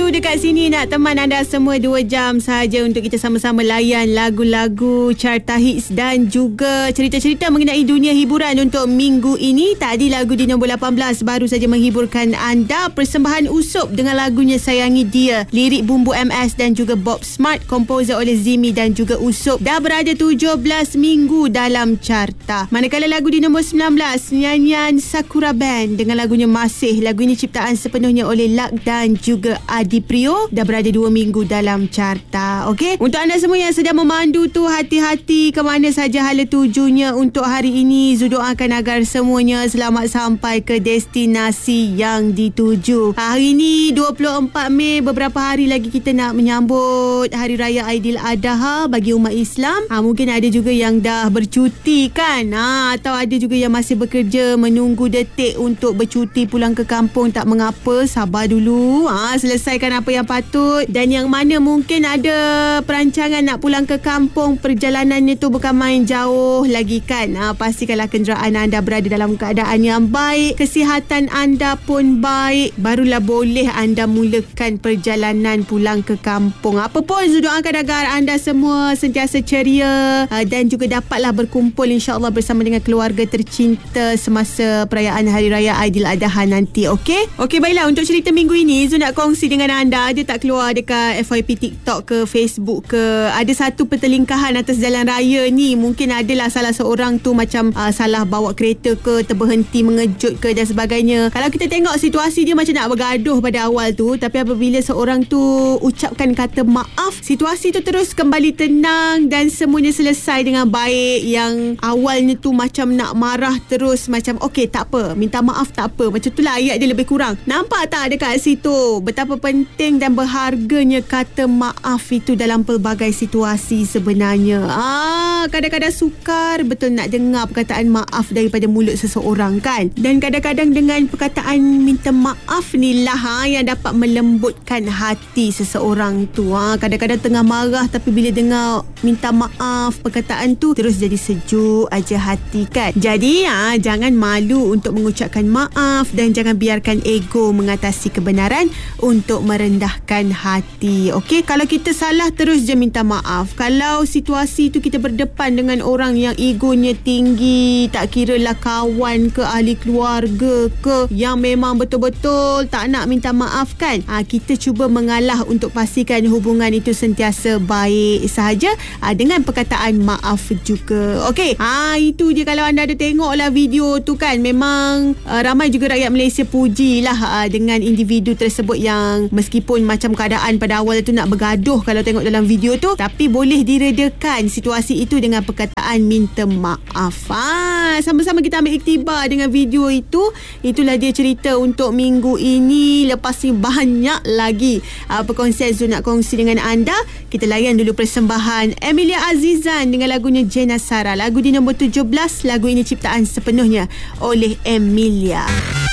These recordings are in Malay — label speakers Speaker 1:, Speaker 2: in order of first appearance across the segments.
Speaker 1: dekat sini nak teman anda semua 2 jam saja untuk kita sama-sama layan lagu-lagu carta hits dan juga cerita-cerita mengenai dunia hiburan untuk minggu ini. Tadi lagu di nombor 18 baru saja menghiburkan anda. Persembahan Usop dengan lagunya Sayangi Dia, lirik Bumbu MS dan juga Bob Smart, komposer oleh Zimi dan juga Usop, dah berada 17 minggu dalam carta. Manakala lagu di nombor 19, nyanyian Sakura Band dengan lagunya Masih. Lagu ini ciptaan sepenuhnya oleh Lak dan juga Adi Prio, dah berada 2 minggu dalam carta. Okey, untuk anda semua yang sedang memandu tu, hati-hati ke mana saja hala tujunya untuk hari ini. Zu doakan agar semuanya selamat sampai ke destinasi yang dituju. Hari ini 24 Mei, beberapa hari lagi kita nak menyambut Hari Raya Aidiladha bagi umat Islam. Mungkin ada juga yang dah bercuti kan, atau ada juga yang masih bekerja menunggu detik untuk bercuti pulang ke kampung. Tak mengapa, sabar dulu, selesaikan apa yang patut. Dan yang mana mungkin ada perancangan nak pulang ke kampung, perjalanannya tu bukan main jauh lagi kan. Pastikanlah kenderaan anda berada dalam keadaan yang baik, kesihatan anda pun baik, barulah boleh anda mulakan perjalanan pulang ke kampung. Apa pun, Zu doakan agar anda semua sentiasa ceria dan juga dapatlah berkumpul insya-Allah bersama dengan keluarga tercinta semasa perayaan Hari Raya Aidiladha nanti. Okey, baiklah, untuk cerita minggu ini Zu nak kongsi dengan anda. Dia tak keluar dekat FYP TikTok ke Facebook ke, ada satu pertelingkahan atas jalan raya ni. Mungkin adalah salah seorang tu macam salah bawa kereta ke, terberhenti mengejut ke dan sebagainya. Kalau kita tengok situasi dia macam nak bergaduh pada awal tu, tapi apabila seorang tu ucapkan kata maaf, situasi tu terus kembali tenang dan semuanya selesai dengan baik. Yang awalnya tu macam nak marah terus macam okey tak apa, minta maaf tak apa, macam itulah ayat dia lebih kurang. Nampak tak dekat situ betapa penting dan berharganya kata maaf itu dalam pelbagai situasi sebenarnya. Kadang-kadang sukar betul nak dengar perkataan maaf daripada mulut seseorang kan. Dan kadang-kadang dengan perkataan minta maaf ni lah yang dapat melembutkan hati seseorang tu. Kadang-kadang tengah marah tapi bila dengar minta maaf, perkataan tu terus jadi sejuk aja hati kan. Jadi jangan malu untuk mengucapkan maaf dan jangan biarkan ego mengatasi kebenaran untuk merendahkan hati. Okey, kalau kita salah terus je minta maaf. Kalau situasi tu kita berdepan dengan orang yang egonya tinggi, tak kira lah kawan ke, ahli keluarga ke, yang memang betul-betul tak nak minta maaf kan, kita cuba mengalah untuk pastikan hubungan itu sentiasa baik sahaja dengan perkataan maaf juga. Okey, itu je. Kalau anda ada tengok lah video tu kan, memang ramai juga rakyat Malaysia pujilah dengan individu tersebut yang meskipun macam keadaan pada awal tu nak bergaduh kalau tengok dalam video tu, tapi boleh diredakan situasi itu dengan perkataan minta maaf. Sama-sama kita ambil iktibar dengan video itu. Itulah dia cerita untuk minggu ini. Lepas ni banyak lagi perkongsian Zu nak kongsi dengan anda. Kita layan dulu persembahan Emilia Azizan dengan lagunya Jena Sara. Lagu di nombor 17. Lagu ini ciptaan sepenuhnya oleh Emilia.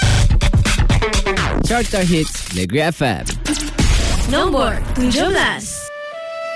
Speaker 2: Carta Hits Negeri FM
Speaker 3: nombor 17.